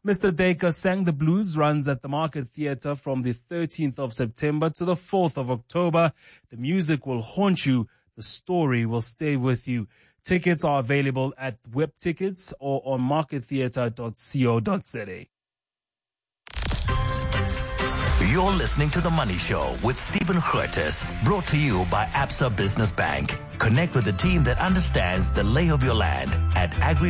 Mr. Dacre Sang the Blues runs at the Market Theatre from the 13th of September to the 4th of October. The music will haunt you. The story will stay with you. Tickets are available at Web Tickets or on markettheatre.co.za. You're listening to The Money Show with Stephen Curtis, brought to you by Absa Business Bank. Connect with the team that understands the lay of your land at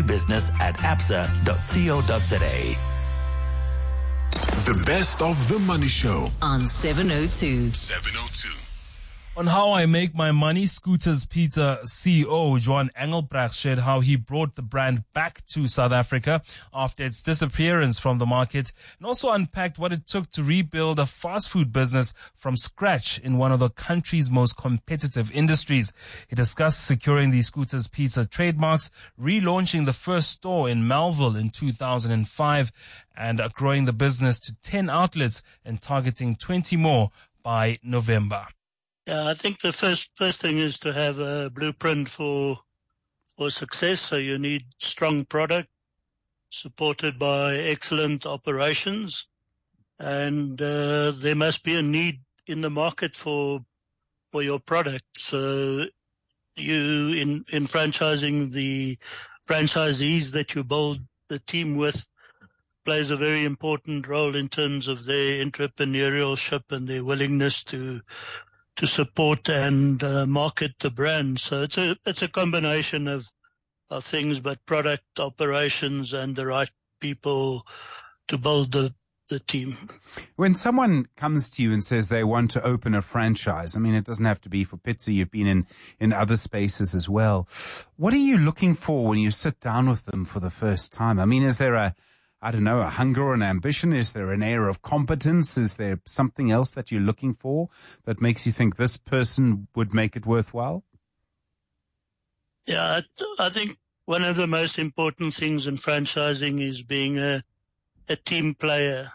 agribusiness@absa.co.za. The best of The Money Show on 702. On How I Make My Money, Scooters Pizza CEO Johan Engelbrecht shared how he brought the brand back to South Africa after its disappearance from the market, and also unpacked what it took to rebuild a fast food business from scratch in one of the country's most competitive industries. He discussed securing the Scooters Pizza trademarks, relaunching the first store in Melville in 2005, and growing the business to 10 outlets and targeting 20 more by November. Yeah, I think the first thing is to have a blueprint for success. So you need strong product supported by excellent operations, and there must be a need in the market for your product. So you in franchising, the franchisees that you build the team with plays a very important role in terms of their entrepreneurship and their willingness to support and market the brand. So it's a combination of things, but product, operations, and the right people to build the team. When someone comes to you and says they want to open a franchise, I mean, it doesn't have to be for pizza. You've been in other spaces as well. What are you looking for when you sit down with them for the first time? I mean, is there a hunger or an ambition? Is there an air of competence? Is there something else that you're looking for that makes you think this person would make it worthwhile? Yeah, I think one of the most important things in franchising is being a team player.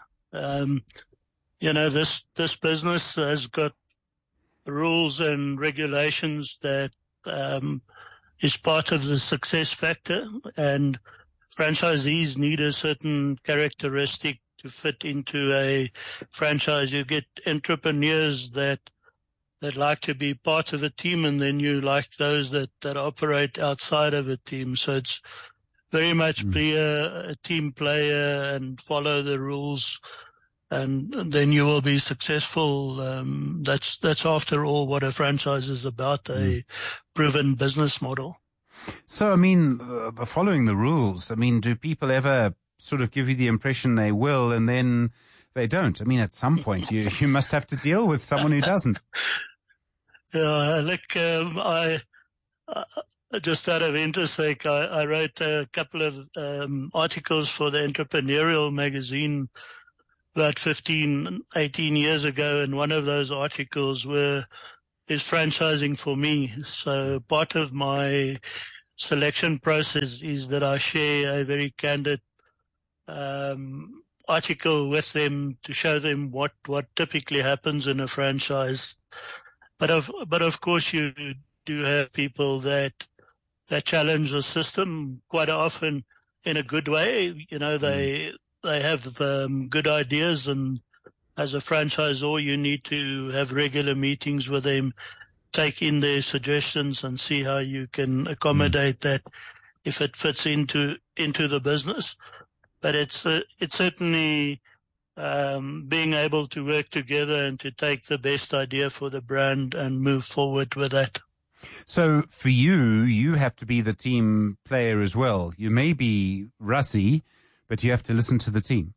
This business has got rules and regulations that is part of the success factor, and franchisees need a certain characteristic to fit into a franchise. You get entrepreneurs that like to be part of a team, and then you like those that operate outside of a team. So it's very much be a team player and follow the rules, and then you will be successful. That's after all what a franchise is about, a proven business model. So, I mean, following the rules, I mean, do people ever sort of give you the impression they will and then they don't? I mean, at some point you must have to deal with someone who doesn't. I just out of interest sake, I wrote a couple of articles for the Entrepreneurial magazine about 15, 18 years ago, and one of those articles is franchising for me. So part of my selection process is that I share a very candid article with them to show them what typically happens in a franchise. But of course you do have people that challenge the system quite often in a good way. You know, they have good ideas, and as a franchisor, you need to have regular meetings with them, take in their suggestions, and see how you can accommodate that if it fits into the business. But it's certainly being able to work together and to take the best idea for the brand and move forward with that. So for you have to be the team player as well. You may be Rassie, but you have to listen to the team.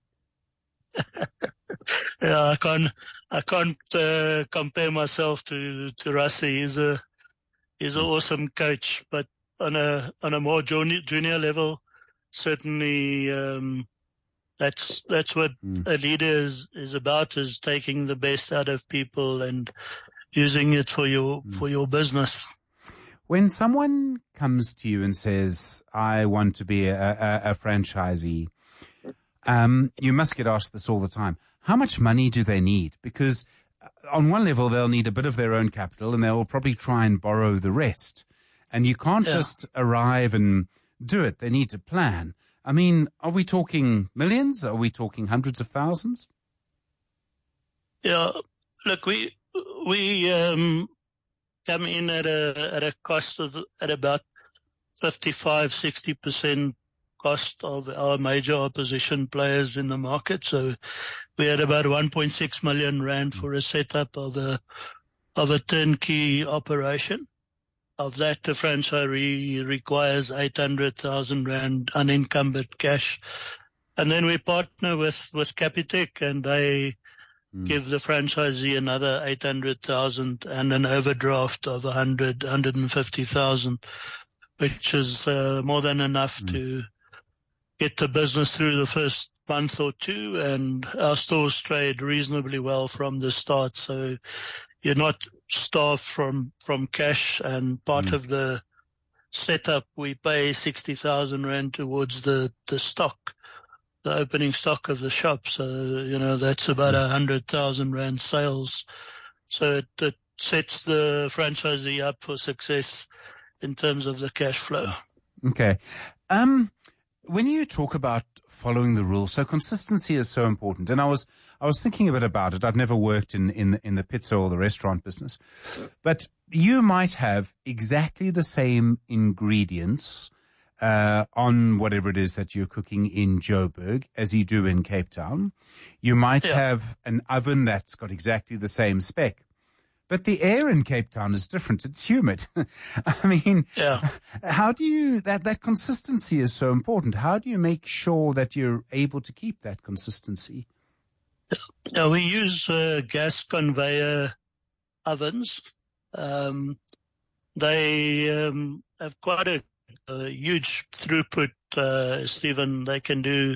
Yeah, I can't compare myself to Rassie. He's an awesome coach, but on a more junior level, certainly that's what a leader is about, is taking the best out of people and using it for your business. When someone comes to you and says, I want to be a franchisee, you must get asked this all the time. How much money do they need? Because on one level, they'll need a bit of their own capital, and they'll probably try and borrow the rest. And you can't just arrive and do it. They need to plan. I mean, are we talking millions? Are we talking hundreds of thousands? Yeah, look, we come in at a cost of at about 55-60% cost of our major opposition players in the market. So we had about 1.6 million rand for a setup of a turnkey operation. Of that, the franchisee requires 800,000 rand unencumbered cash. And then we partner with Capitec, and they give the franchisee another 800,000 and an overdraft of 150,000, which is more than enough to get the business through the first month or two. And our stores trade reasonably well from the start. So you're not starved from cash, and part of the setup, we pay 60,000 rand towards the stock, the opening stock of the shop. So, that's about 100,000 rand sales. So it sets the franchisee up for success in terms of the cash flow. Okay. When you talk about following the rules, so consistency is so important. And I was thinking a bit about it. I've never worked in the pizza or the restaurant business, but you might have exactly the same ingredients on whatever it is that you're cooking in Joburg as you do in Cape Town. You might have an oven that's got exactly the same spec, but the air in Cape Town is different. It's humid. I mean, how do you, that consistency is so important. How do you make sure that you're able to keep that consistency? Yeah, we use gas conveyor ovens. They have quite a huge throughput, Stephen. They can do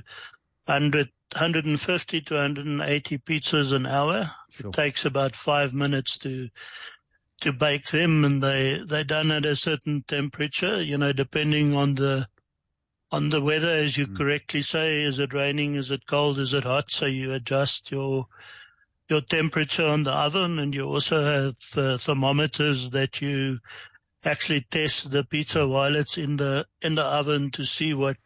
150 to 180 pizzas an hour. Sure. It takes about 5 minutes to bake them, and they're done at a certain temperature, depending on the weather, as you correctly say. Is it raining? Is it cold? Is it hot? So you adjust your temperature on the oven, and you also have thermometers that you actually test the pizza while it's in the oven to see what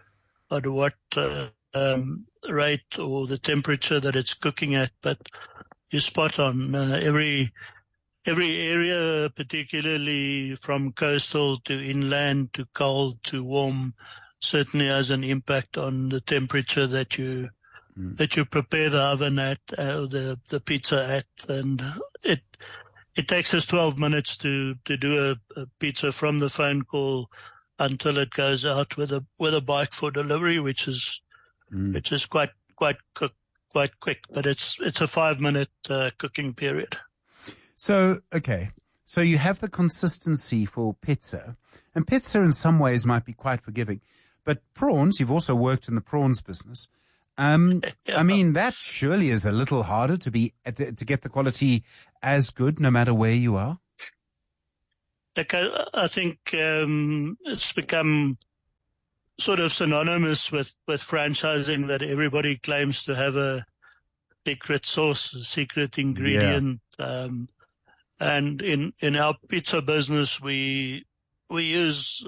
rate or the temperature that it's cooking at. But you're spot on. Every area, particularly from coastal to inland to cold to warm, certainly has an impact on the temperature that you prepare the oven at, the pizza at. And it takes us 12 minutes to do a pizza from the phone call until it goes out with a bike for delivery, which is quite quick, but it's a 5 minute cooking period. So, okay. So you have the consistency for pizza, and pizza in some ways might be quite forgiving, but prawns, you've also worked in the prawns business. I mean, that surely is a little harder to get the quality as good no matter where you are. Like, I think it's become sort of synonymous with franchising that everybody claims to have a secret sauce, a secret ingredient. Yeah. And in our pizza business, we use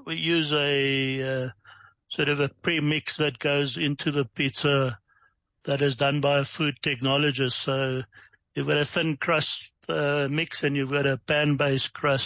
a sort of a premix that goes into the pizza that is done by a food technologist. So you've got a thin crust mix, and you've got a pan-based crust.